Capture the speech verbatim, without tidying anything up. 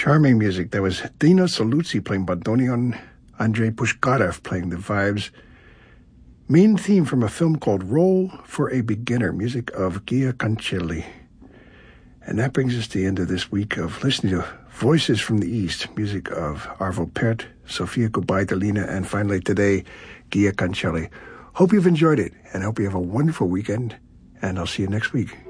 Charming music. There was Dino Saluzzi playing bandoneon, Andrei Pushkarev playing the vibes. Main theme from a film called Roll for a Beginner, music of Gia Cancelli. And that brings us to the end of this week of listening to Voices from the East, music of Arvo Pärt, Sofia Gubaidulina, and finally today, Gia Cancelli. Hope you've enjoyed it, and hope you have a wonderful weekend, and I'll see you next week.